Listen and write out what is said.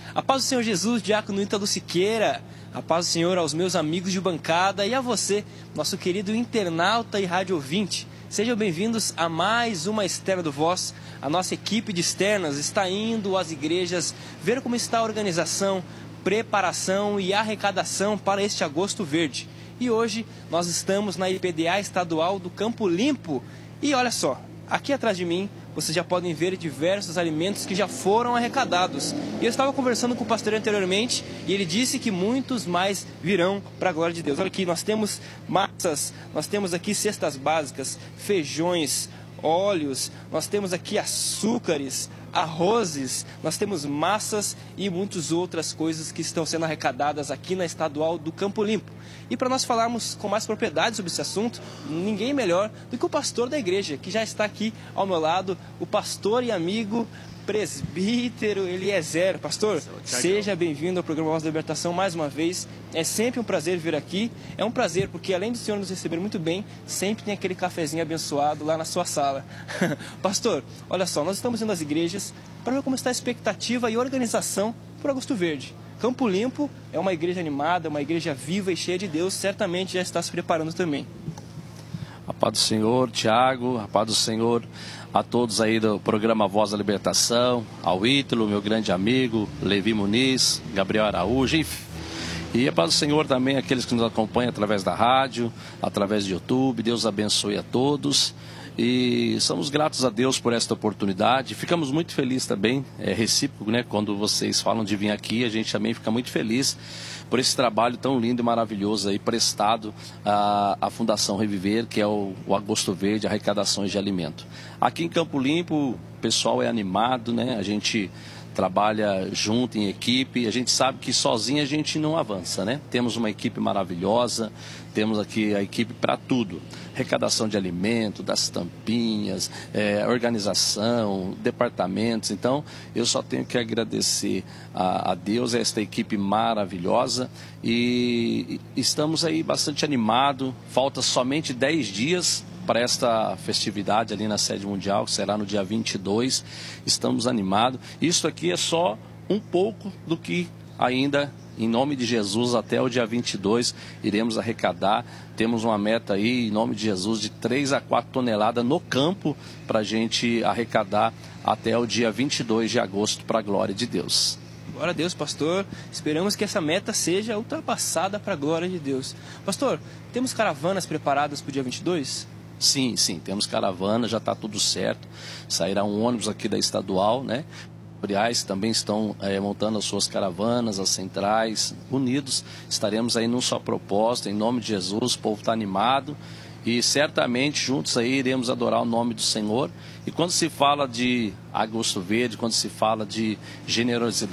A paz do Senhor Jesus, diácono Ítalo Siqueira. A paz do Senhor aos meus amigos de bancada e a você, nosso querido internauta e rádio ouvinte. Sejam bem-vindos a mais uma Externa do Voz. A nossa equipe de externas está indo às igrejas ver como está a organização, preparação e arrecadação para este Agosto Verde. E hoje nós estamos na IPDA estadual do Campo Limpo. E olha só, aqui atrás de mim vocês já podem ver diversos alimentos que já foram arrecadados. E eu estava conversando com o pastor anteriormente e ele disse que muitos mais virão para a glória de Deus. Olha aqui, nós temos massas, nós temos aqui cestas básicas, feijões, óleos, nós temos aqui açúcares, arrozes, nós temos massas e muitas outras coisas que estão sendo arrecadadas aqui na estadual do Campo Limpo. E para nós falarmos com mais propriedade sobre esse assunto, ninguém melhor do que o pastor da igreja, que já está aqui ao meu lado, o pastor e amigo presbítero Eliezer. Pastor, seja bem-vindo ao programa Voz da Libertação mais uma vez. É sempre um prazer vir aqui. É um prazer porque, além do Senhor nos receber muito bem, sempre tem aquele cafezinho abençoado lá na sua sala. Pastor, olha só, nós estamos indo às igrejas para ver como está a expectativa e organização para o Agosto Verde. Campo Limpo é uma igreja animada, uma igreja viva e cheia de Deus, certamente já está se preparando também. A paz do Senhor, Tiago, a paz do Senhor a todos aí do programa Voz da Libertação, ao Ítalo, meu grande amigo, Levi Muniz, Gabriel Araújo, enfim. E a paz do Senhor também àqueles que nos acompanham através da rádio, através do YouTube. Deus abençoe a todos. E somos gratos a Deus por esta oportunidade. Ficamos muito felizes também, é recíproco, né? Quando vocês falam de vir aqui, a gente também fica muito feliz por esse trabalho tão lindo e maravilhoso aí prestado à Fundação Reviver, que é o Agosto Verde, arrecadações de alimento. Aqui em Campo Limpo, o pessoal é animado, né? A gente trabalha junto em equipe, a gente sabe que sozinho a gente não avança, né? Temos uma equipe maravilhosa, temos aqui a equipe para tudo, arrecadação de alimento, das tampinhas, organização, departamentos. Então eu só tenho que agradecer a Deus, a esta equipe maravilhosa, e estamos aí bastante animados. Falta somente 10 dias para esta festividade ali na sede mundial, que será no dia 22, estamos animados. Isso aqui é só um pouco do que ainda, em nome de Jesus, até o dia 22, iremos arrecadar. Temos uma meta aí, em nome de Jesus, de 3 a 4 toneladas no campo, para a gente arrecadar até o dia 22 de agosto, para a glória de Deus. Glória a Deus, pastor. Esperamos que essa meta seja ultrapassada para a glória de Deus. Pastor, temos caravanas preparadas para o dia 22? Sim, temos caravana, já está tudo certo. Sairá um ônibus aqui da estadual, né? Os também estão montando as suas caravanas, as centrais, unidos. Estaremos aí num só propósito, em nome de Jesus. O povo está animado e certamente juntos aí iremos adorar o nome do Senhor. E quando se fala de Agosto Verde, quando se fala de generosidade,